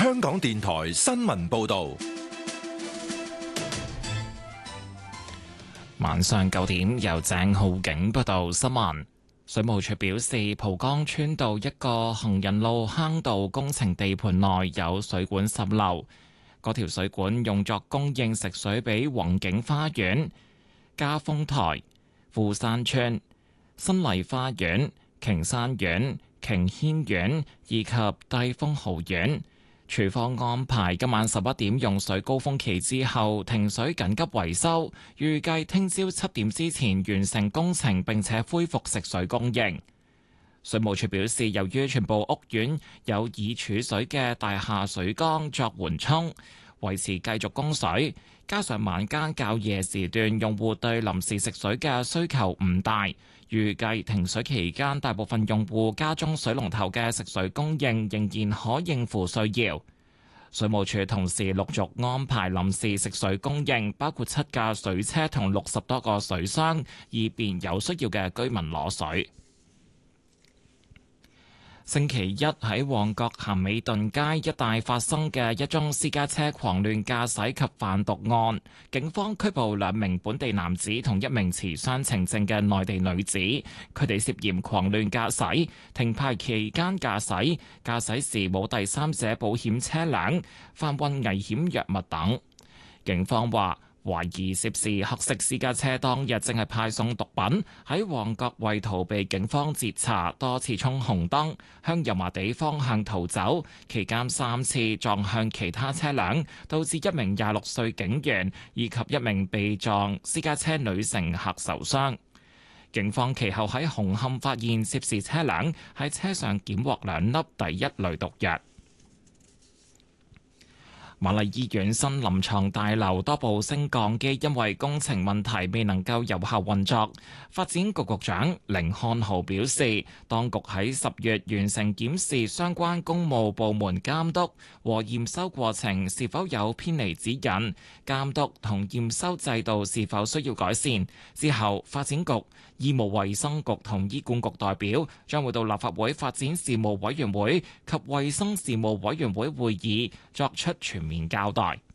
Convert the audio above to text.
香港電台新聞報道。 晚上9點，由鄭浩景報道新聞。水務署表示，蒲崗村道一個行人路坑道工程地盤內有水管滲漏，嗰條水管用作供應食水俾宏景花園、嘉豐台、富山村、新麗花園、瓊山苑、瓊軒苑以及帝豐豪苑。署方安排今晚11點用水高峰期之後停水緊急維修，預計聽朝7點之前完成工程並且恢復食水供應。水務署表示，由於全部屋苑有已儲水嘅大廈水缸作緩衝，維持繼續供水，加上晚間較夜時段用戶對臨時食水嘅需求唔大，預計停水期間大部分用戶家中水龍頭嘅食水供應仍然可應付需要。水務署同時陸續安排臨時食水供應，包括7架水車同60多個水箱，以便有需要嘅居民攞水。星期一喺旺角咸美頓街一帶發生嘅一宗私家車狂亂駕駛及販毒案，警方拘捕2名本地男子同1名持雙程證嘅內地女子，佢哋涉嫌狂亂駕駛、停牌期間駕駛、駕駛時冇第三者保險車輛、販運危險藥物等。警方話，懷疑涉事黑色私家車當日正係派送毒品，喺旺角為逃避警方截查，多次衝紅燈，向油麻地方向逃走，期間3次撞向其他車輛，導致1名26歲警員以及1名被撞私家車女乘客受傷。警方其後喺紅磡發現涉事車輛，喺車上檢獲2粒第1類毒藥。瑪麗醫院新臨床大樓多部升降機因為工程問題未能夠有效運作。發展局局長甯漢豪表示，當局喺10月完成檢視相關公務部門監督和驗收過程是否有偏離指引，監督同驗收制度是否需要改善。之後，發展局、醫務衛生局同醫管局代表將會到立法會發展事務委員會及衛生事務委員會會議作出全面交代。